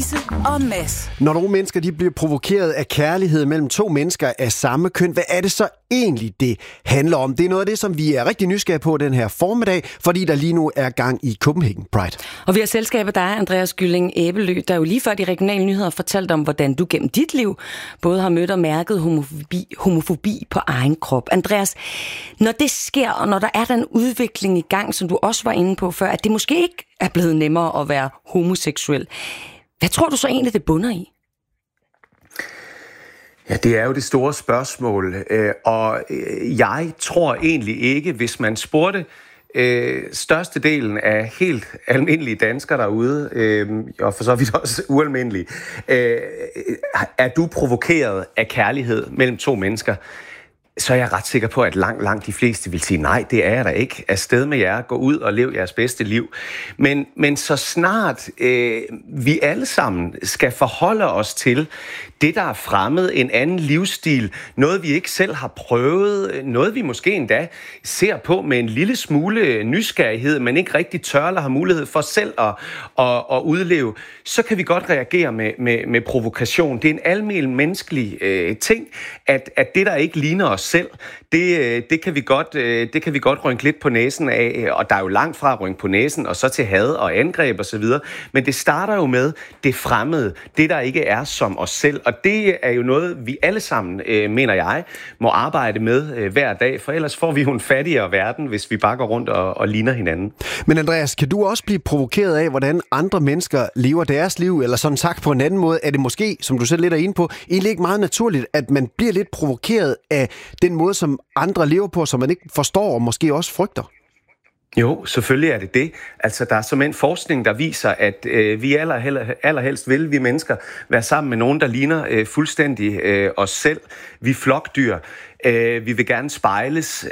Louise og Mads. Når nogle mennesker de bliver provokeret af kærlighed mellem to mennesker af samme køn, hvad er det så egentlig, det handler om? Det er noget af det, som vi er rigtig nysgerrige på den her formiddag, fordi der lige nu er gang i Copenhagen Pride. Og vi har selskab af dig, Andreas Gylling Æbelø, der jo lige før de regionale nyheder fortalt om, hvordan du gennem dit liv både har mødt og mærket homofobi på egen krop. Andreas, når det sker, og når der er den udvikling i gang, som du også var inde på før, at det måske ikke er blevet nemmere at være homoseksuel, hvad tror du så egentlig, det bunder i? Ja, det er jo det store spørgsmål, og jeg tror egentlig ikke, hvis man spurgte størstedelen af helt almindelige danskere derude, og for så vidt også ualmindelige, er du provokeret af kærlighed mellem to mennesker? Så er jeg ret sikker på, at langt de fleste vil sige, nej, det er jeg da ikke. Afsted med jer, gå ud og lev jeres bedste liv. Men så snart vi alle sammen skal forholde os til det, der er fremmed, en anden livsstil, noget vi ikke selv har prøvet, noget vi måske endda ser på med en lille smule nysgerrighed, men ikke rigtig tør eller har mulighed for selv at udleve, så kan vi godt reagere med provokation. Det er en almen menneskelig ting, at det, der ikke ligner os selv, det kan vi godt rynke lidt på næsen af, og der er jo langt fra at rynke på næsen, og så til had og angreb og så videre. Men det starter jo med det fremmede, det der ikke er som os selv, og det er jo noget, vi alle sammen, mener jeg, må arbejde med hver dag, for ellers får vi jo en fattigere verden, hvis vi bare går rundt og ligner hinanden. Men Andreas, kan du også blive provokeret af, hvordan andre mennesker lever deres liv, eller sådan sagt på en anden måde, er det måske, som du selv lidt er inde på, egentlig ikke meget naturligt, at man bliver lidt provokeret af den måde, som andre lever på, som man ikke forstår og måske også frygter? Jo, selvfølgelig er det det. Altså, der er simpelthen forskning, der viser, at vi allerhelst vil, vi mennesker, være sammen med nogen, der ligner fuldstændig os selv. Vi er flokdyr. Vi vil gerne spejles.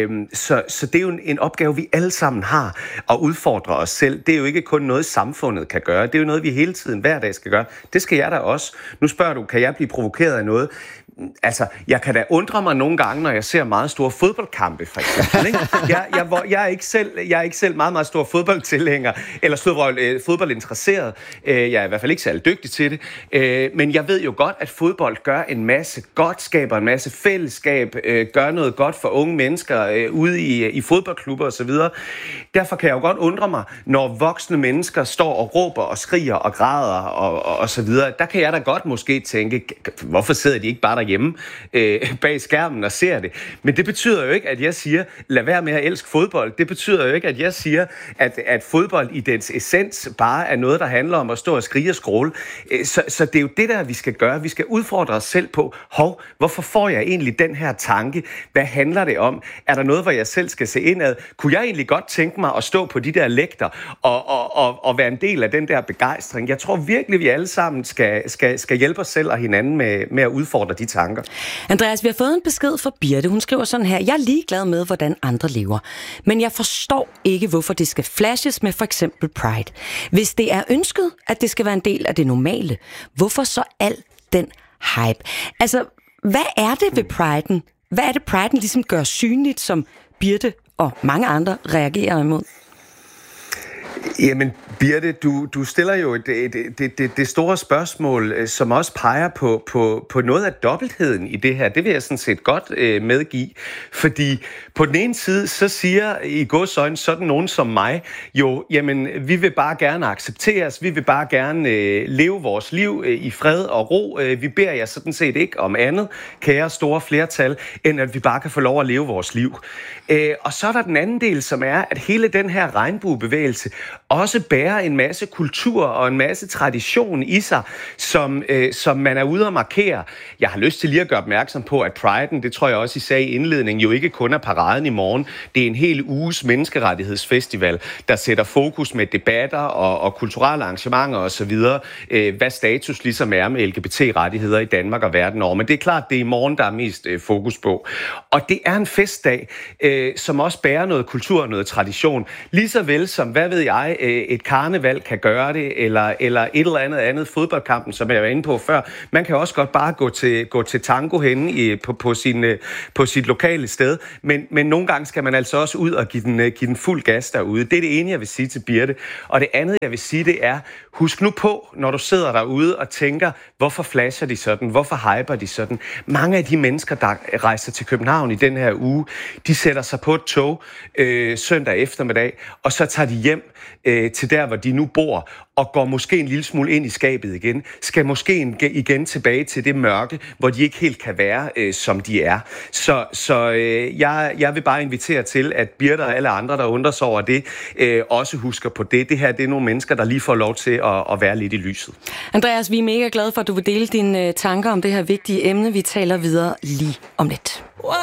Så det er jo en opgave, vi alle sammen har, at udfordre os selv. Det er jo ikke kun noget, samfundet kan gøre. Det er jo noget, vi hele tiden, hver dag skal gøre. Det skal jeg da også. Nu spørger du, kan jeg blive provokeret af noget? Altså, jeg kan da undre mig nogle gange, når jeg ser meget store fodboldkampe, for eksempel. Ikke? Jeg er ikke selv meget, meget stor fodboldtilhænger, eller fodboldinteresseret. Jeg er i hvert fald ikke særlig dygtig til det. Men jeg ved jo godt, at fodbold gør en masse godt, skaber en masse fællesskab, gør noget godt for unge mennesker ude i fodboldklubber osv. Derfor kan jeg jo godt undre mig, når voksne mennesker står og råber og skriger og græder og så videre. Der kan jeg da godt måske tænke, hvorfor sidder de ikke bare derhjemme bag skærmen og ser det? Men det betyder jo ikke, at jeg siger, lad være med at elske fodbold. Det betyder jo ikke, at jeg siger, at fodbold i dens essens bare er noget, der handler om at stå og skrige og skråle. Så det er jo det der, vi skal gøre. Vi skal udfordre os selv på, hvorfor får jeg egentlig den her tanke? Hvad handler det om? Er der noget, hvor jeg selv skal se indad? Kunne jeg egentlig godt tænke mig at stå på de der lægter og være en del af den der begejstring? Jeg tror virkelig, vi alle sammen skal hjælpe os selv og hinanden med at udfordre de tanker. Andreas, vi har fået en besked fra Birte. Hun skriver sådan her: jeg er ligeglad med, hvordan andre lever, men jeg forstår ikke, hvorfor det skal flashes med for eksempel Pride. Hvis det er ønsket, at det skal være en del af det normale, hvorfor så al den hype? Altså, hvad er det ved Priden? Hvad er det, Priden ligesom gør synligt, som Birte og mange andre reagerer imod? Jamen, Birte, du stiller jo det store spørgsmål, som også peger på noget af dobbeltheden i det her. Det vil jeg sådan set godt medgive. Fordi på den ene side, så siger i godsøjne sådan nogen som mig, jo, jamen, vi vil bare gerne accepteres, vi vil bare gerne leve vores liv i fred og ro. Vi beder jer sådan set ikke om andet, kære store flertal, end at vi bare kan få lov at leve vores liv. Og så er der den anden del, som er, at hele den her regnbuebevægelse også bærer en masse kultur og en masse tradition i sig, som man er ude at markere. Jeg har lyst til lige at gøre opmærksom på, at Priden, det tror jeg også, I sagde i indledningen, jo ikke kun er paraden i morgen. Det er en hel uges menneskerettighedsfestival, der sætter fokus med debatter og kulturelle arrangementer osv., hvad status ligesom er med LGBT-rettigheder i Danmark og verden over. Men det er klart, det er i morgen, der er mest fokus på. Og det er en festdag, som også bærer noget kultur og noget tradition. Lige så vel som, hvad ved jeg, et karneval kan gøre det, eller et eller andet fodboldkampen, som jeg var inde på før. Man kan også godt bare gå til tango henne på sit lokale sted, men nogle gange skal man altså også ud og give den fuld gas derude. Det er det ene, jeg vil sige til Birte. Og det andet, jeg vil sige, det er, husk nu på, når du sidder derude og tænker, hvorfor flasher de sådan? Hvorfor hyper de sådan? Mange af de mennesker, der rejser til København i den her uge, de sætter sig på et tog søndag eftermiddag, og så tager de hjem til der, hvor de nu bor, og går måske en lille smule ind i skabet igen, skal måske igen tilbage til det mørke, hvor de ikke helt kan være, som de er. Så jeg vil bare invitere til, at Birte og alle andre, der undrer sig over det, også husker på det. Det her, det er nogle mennesker, der lige får lov til at være lidt i lyset. Andreas, vi er mega glade for, at du vil dele dine tanker om det her vigtige emne. Vi taler videre lige om lidt.